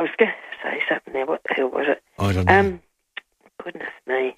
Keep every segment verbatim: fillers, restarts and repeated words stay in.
was going to say something there. What the hell was it? I don't know. Um, goodness me.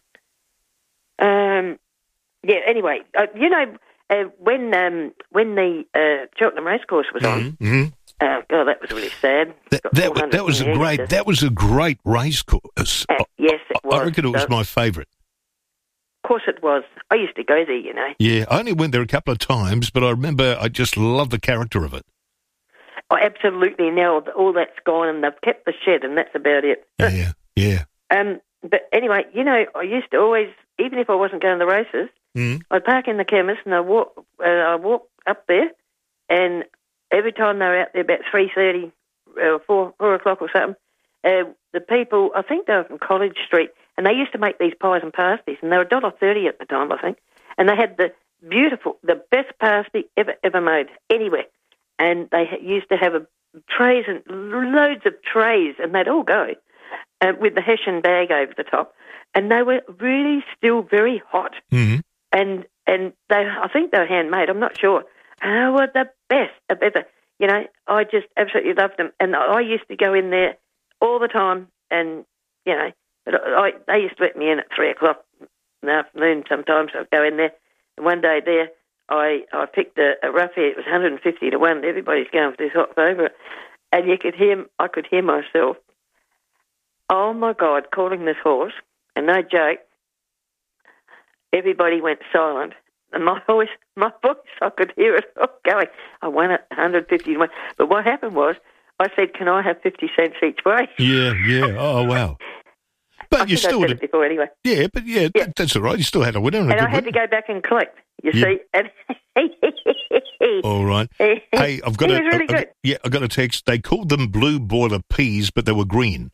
Um, yeah. Anyway, uh, you know, uh, when um, when the uh, Cheltenham Racecourse was on, Mm-hmm. uh, God, that was really sad. That, Got that, wa- four hundred that was a in the great. extra. That was a great race course. Uh, yes, it was. I reckon it was So- my favourite. Of course, it was. I used to go there. You know. Yeah, I only went there a couple of times, but I remember I just loved the character of it. Oh, absolutely. Now all that's gone, and they've kept the shed, and that's about it. Yeah, yeah. Um, but anyway, you know, I used to always, even if I wasn't going to the races, Mm. I'd park in the chemist and I walk, uh, I walk up there, and every time they were out there about three thirty, uh, four four o'clock or something, uh, the people, I think they were from College Street, and they used to make these pies and pasties, and they were a dollar thirty at the time, I think, and they had the beautiful, the best pasty ever ever made anywhere, and they ha- used to have a, trays and loads of trays, and they'd all go uh, with the Hessian bag over the top, and they were really still very hot. Mm. And and they, I think they were handmade. I'm not sure. And they were the best of ever. You know, I just absolutely loved them. And I used to go in there all the time. And you know, but I, they used to let me in at three o'clock in the afternoon. Sometimes I'd go in there. And one day there, I I picked a, a roughie. It was one hundred fifty to one. Everybody's going for this hot favourite. And you could hear, I could hear myself. Oh my God, calling this horse. And no joke. Everybody went silent, and my voice, my voice, I could hear it all going. I won at one hundred fifty to one. But what happened was, I said, "Can I have fifty cents each way?" Yeah, yeah. Oh, wow. But I you think still I said would it before anyway. Yeah, but yeah, Yeah. That, that's all right. You still had a winner. And, And a I good had to winner. go back and collect. You Yeah. see, and All right. Hey, I've got He a, was really I- I- good. yeah, I got a text. They called them blue boiler peas, but they were green.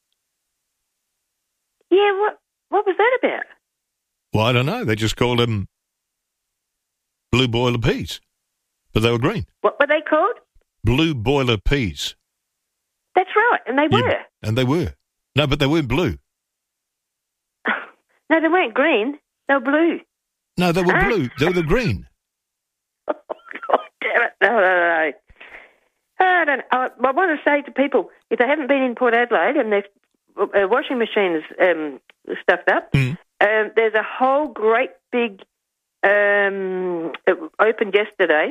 Yeah, what what was that about? Well, I don't know. They just called them blue boiler peas, but they were green. What were they called? Blue boiler peas. That's right, and they Yeah, were. and they were. No, but they weren't blue. No, they weren't green. They were blue. No, they were Huh? blue. They were the green. Oh, God damn it. No, no, no, no. I don't I, I want to say to people, if they haven't been in Port Adelaide and their uh, washing machines um, stuffed up, Mm. um, there's a whole great big, um, it opened yesterday,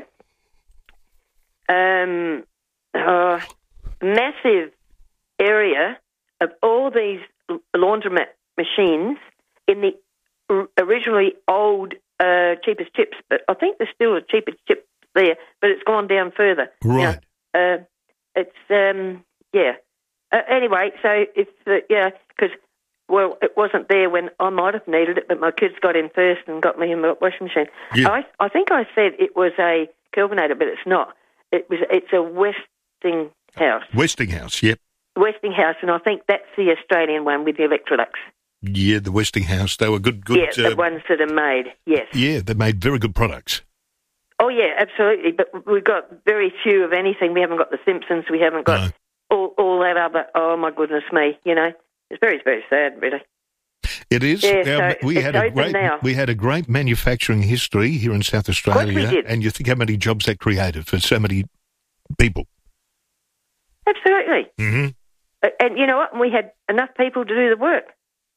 um, uh, massive area of all these laundromat machines in the r- originally old uh, cheapest chips, but I think there's still a cheapest chip there, but it's gone down further. Right. Now, uh, it's, um, yeah. Uh, anyway, so it's, uh, yeah, because, well, it wasn't there when I might have needed it, but my kids got in first and got me a washing machine. Yeah. I, I think I said it was a Kelvinator, but it's not. It was. It's a Westinghouse. Westinghouse, yep. Westinghouse, and I think that's the Australian one with the Electrolux. Yeah, the Westinghouse. They were good, good. yeah, the uh, ones that are made, yes. Yeah, they made very good products. Oh, yeah, absolutely. But we've got very few of anything. We haven't got the Simpsons. We haven't got No. all, all that other, oh, my goodness me, you know. It's very, very sad, really. It is. Yeah, Um, so we it's had a open great now. we had a great manufacturing history here in South Australia, we did. and you think how many jobs that created for so many people. Absolutely. Mm-hmm. Uh, And you know what? We had enough people to do the work.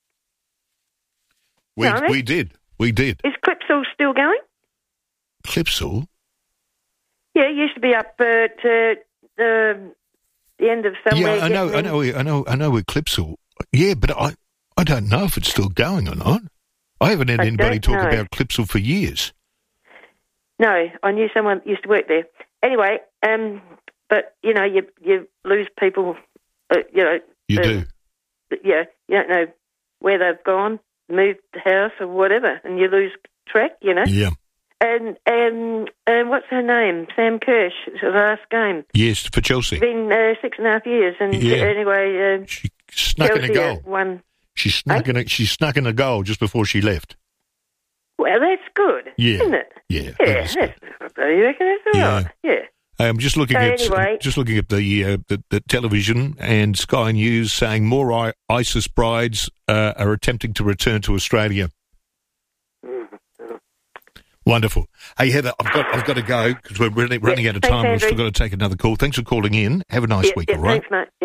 We know what I mean? we did we did. Is Clipsal still going? Clipsal. Yeah, it used to be up uh, to the, the end of somewhere. Yeah, I know, I getting- know, I know, I know. With Clipsal. Yeah, but I I don't know if it's still going or not. I haven't had I anybody don't talk know. about Clipsal for years. No, I knew someone that used to work there. Anyway, um, but, you know, you you lose people, uh, you know. You uh, do. Yeah, you don't know where they've gone, moved the house or whatever, and you lose track, you know. Yeah. And, and, and what's her name? Sam Kirsch. It's her last game. Yes, for Chelsea. It's been uh, six and a half years. And Yeah. anyway, uh, She snuck in a Chelsea uh, goal. won. She snuck Eh? in a she snuck in a goal just before she left. Well, that's good, Yeah. isn't it? Yeah. Yeah, that is good. that's, you reckon that's all Yeah. right? Yeah. I'm just looking So at anyway- just looking at the, uh, the the television and Sky News saying more I- ISIS brides uh, are attempting to return to Australia. Wonderful. Hey Heather, I've got I've got to go because we're running, running Yeah, out of thanks, time. We've still Andrew. got to take another call. Thanks for calling in. Have a nice Yeah, week. yeah, All right. thanks, mate.